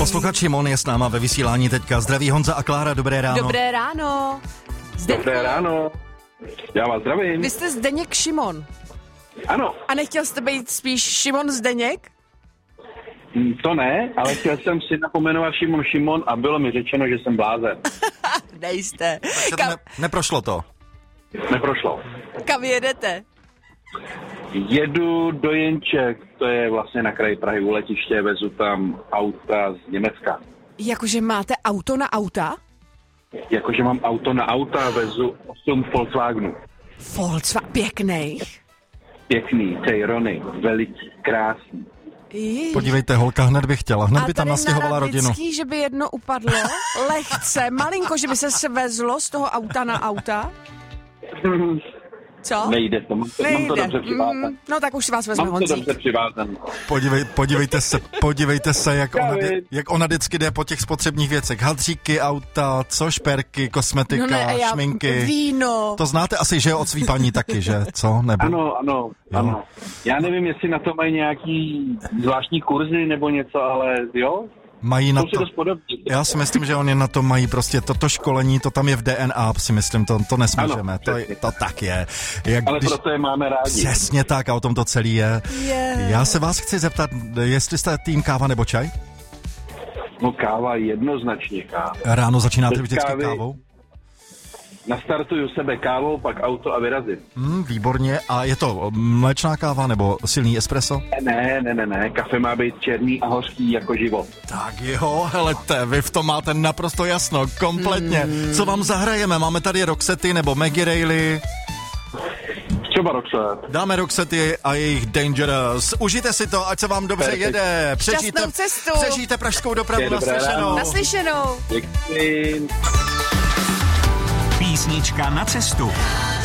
Posluchač Šimon je s náma ve vysílání teďka. Zdraví Honza a Klára, dobré ráno. Dobré ráno. Dobré ráno. Já vás zdravím. Vy jste Zdeněk Šimon. Ano. A nechtěl jste být spíš Šimon Zdeněk? To ne, ale chtěl jsem si napomenovat Šimon a bylo mi řečeno, že jsem blázen. Nejste. Neprošlo to. Neprošlo. Kam jedete? Jedu do Jenček, to je vlastně na kraji Prahy u letiště, vezu tam auta z Německa. Jakože máte auto na auta? Jakože mám auto na auta, vezu 8 Volkswagenů. Volkswagen, pěkných. Pěkný, Teyrony, veliký, krásný. Podívejte, holka hned by chtěla, hned by tam nastěhovala rodinu. A že by jedno upadlo, lehce, malinko, že by se svezlo z toho auta na auta? Co? Nejde to, mám to dobře přivázen. No tak už si vás vezme Honzík. Mám to dobře přivázen. Podívejte se, jak ona vždycky jde po těch spotřebních věcech. Hadříky, auta, šperky, kosmetika, šminky. Víno. To znáte asi, že od svý paní taky, že? Co? Nebo? Ano. Já nevím, jestli na to mají nějaký zvláštní kurzy nebo něco, ale jo. Mají na to. Já si myslím, že oni na to mají prostě toto školení, to tam je v DNA, si myslím, to nesmůžeme. Ano, to tak je. Ale proto je máme rádi. Přesně tak a o tom to celý je. Já se vás chci zeptat, jestli jste tým káva nebo čaj? No káva, jednoznačně káva. Ráno začínáte vždycky kávou? Nastartuju sebe kávou, pak auto a vyrazím. Výborně. A je to mléčná káva nebo silný espresso? Ne. Kafe má být černý a hořký jako život. Tak jo, helete, vy v tom máte naprosto jasno, kompletně. Co vám zahrajeme? Máme tady Roxety nebo Maggie Reilly? Třeba Roxette. Dáme Roxety a jejich Dangerous. Užijte si to, ať se vám dobře jede. Šťastnou cestu. Přežijte pražskou dopravu. Naslyšenou. Děkuji. Písnička na cestu.